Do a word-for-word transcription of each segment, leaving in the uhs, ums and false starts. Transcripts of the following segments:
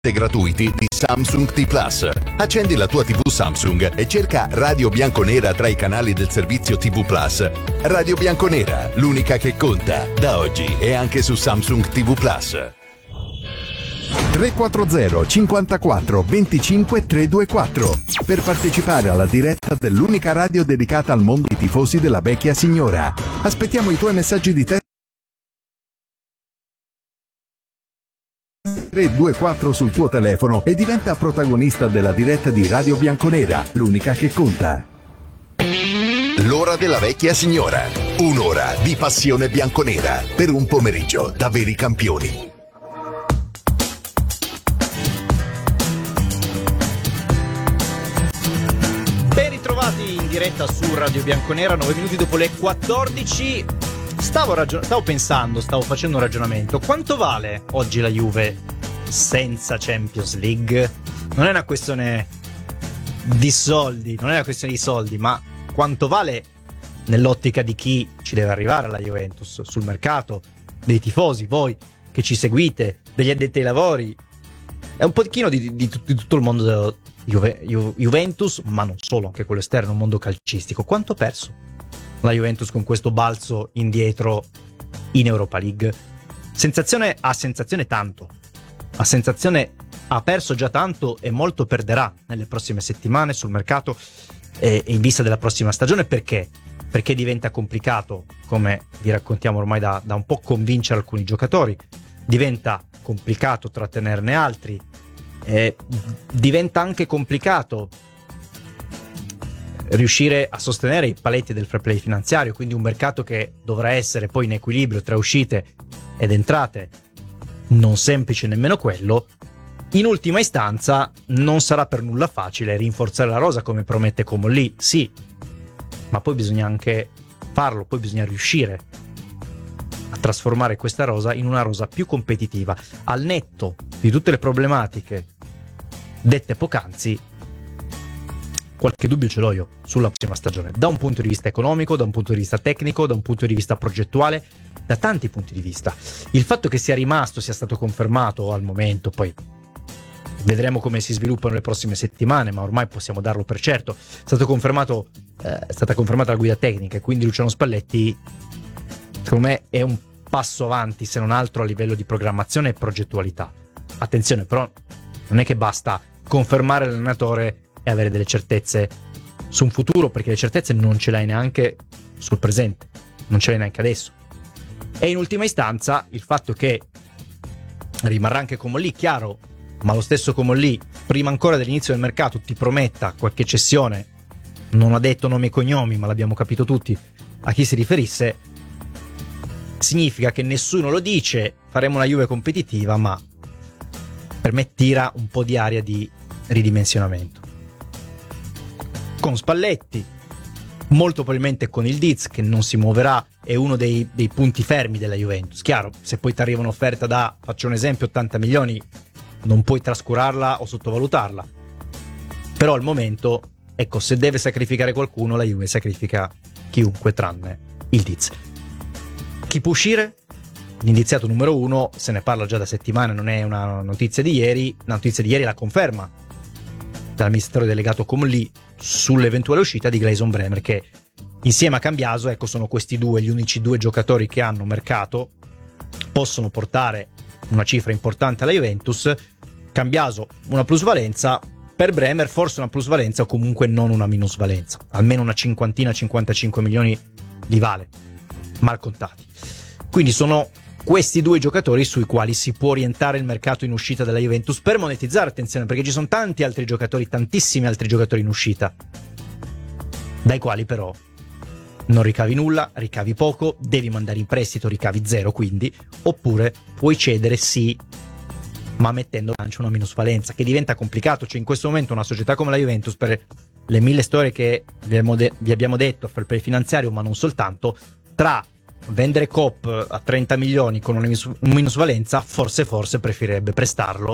gratuiti di Samsung T Plus. Accendi la tua tivù Samsung e cerca Radio Bianconera tra i canali del servizio tivù Plus. Radio Bianconera, l'unica che conta, da oggi e anche su Samsung tivù Plus. tre quattro zero cinquantaquattro venticinque trecentoventiquattro per partecipare alla diretta dell'unica radio dedicata al mondo dei tifosi della vecchia signora. Aspettiamo i tuoi messaggi di testo tre due quattro sul tuo telefono e diventa protagonista della diretta di Radio Bianconera, l'unica che conta. L'ora della vecchia signora. Un'ora di passione bianconera per un pomeriggio da veri campioni. Ben ritrovati in diretta su Radio Bianconera, nove minuti dopo le quattordici. Stavo, ragion- stavo pensando, stavo facendo un ragionamento. Quanto vale oggi la Juve senza Champions League? Non è una questione di soldi, non è una questione di soldi, ma quanto vale nell'ottica di chi ci deve arrivare alla Juventus, sul mercato, dei tifosi, voi che ci seguite, degli addetti ai lavori. È un pochino di, di, di tutto il mondo della Juve, Ju, Juventus, ma non solo, anche quello esterno, un mondo calcistico. Quanto ha perso la Juventus con questo balzo indietro in Europa League? Sensazione a sensazione tanto. A sensazione ha perso già tanto e molto perderà nelle prossime settimane sul mercato e in vista della prossima stagione. Perché? Perché diventa complicato, come vi raccontiamo ormai da, da un po', convincere alcuni giocatori, diventa complicato trattenerne altri, e diventa anche complicato riuscire a sostenere i paletti del fair play finanziario, quindi un mercato che dovrà essere poi in equilibrio tra uscite ed entrate, non semplice nemmeno quello. In ultima istanza non sarà per nulla facile rinforzare la rosa come promette Comolli, sì, ma poi bisogna anche farlo, poi bisogna riuscire a trasformare questa rosa in una rosa più competitiva, al netto di tutte le problematiche dette poc'anzi. Qualche dubbio ce l'ho io sulla prossima stagione, da un punto di vista economico, da un punto di vista tecnico, da un punto di vista progettuale, da tanti punti di vista. Il fatto che sia rimasto, sia stato confermato al momento, poi vedremo come si sviluppano le prossime settimane, ma ormai possiamo darlo per certo, è stato confermato, eh, è stata confermata la guida tecnica e quindi Luciano Spalletti, secondo me, è un passo avanti, se non altro a livello di programmazione e progettualità. Attenzione però, non è che basta confermare l'allenatore e avere delle certezze su un futuro, perché le certezze non ce l'hai neanche sul presente, non ce l'hai neanche adesso. E in ultima istanza il fatto che rimarrà anche Comolli, chiaro, ma lo stesso Comolli prima ancora dell'inizio del mercato ti prometta qualche cessione, non ha detto nomi e cognomi, ma l'abbiamo capito tutti a chi si riferisse, significa che nessuno lo dice, faremo una Juve competitiva, ma per me tira un po' di aria di ridimensionamento. Con Spalletti, molto probabilmente con il Diz, che non si muoverà, è uno dei, dei punti fermi della Juventus. Chiaro, se poi ti arriva un'offerta da, faccio un esempio, ottanta milioni, non puoi trascurarla o sottovalutarla. Però al momento, ecco, se deve sacrificare qualcuno, la Juve sacrifica chiunque tranne il Diz. Chi può uscire? L'indiziato numero uno, se ne parla già da settimane, non è una notizia di ieri, la notizia di ieri è la conferma dall'amministratore delegato Comolli sull'eventuale uscita di Gleison Bremer, che insieme a Cambiaso, ecco, sono questi due gli unici due giocatori che hanno mercato, possono portare una cifra importante alla Juventus. Cambiaso una plusvalenza, per Bremer forse una plusvalenza o comunque non una minusvalenza, almeno una cinquantina, cinquantacinque milioni li vale, mal contati. Quindi sono questi due giocatori sui quali si può orientare il mercato in uscita della Juventus per monetizzare, attenzione, perché ci sono tanti altri giocatori, tantissimi altri giocatori in uscita, dai quali però non ricavi nulla, ricavi poco, devi mandare in prestito, ricavi zero, quindi, oppure puoi cedere, sì, ma mettendo in una minusvalenza, che diventa complicato. Cioè in questo momento una società come la Juventus, per le mille storie che vi abbiamo, de- vi abbiamo detto, per il finanziario, ma non soltanto, tra vendere Cop a trenta milioni con una minus- minusvalenza, forse forse preferirebbe prestarlo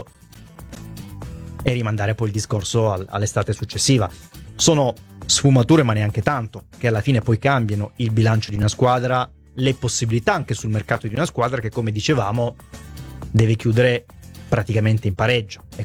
e rimandare poi il discorso al- all'estate successiva. Sono sfumature, ma neanche tanto, che alla fine poi cambiano il bilancio di una squadra, le possibilità anche sul mercato di una squadra che, come dicevamo, deve chiudere praticamente in pareggio. E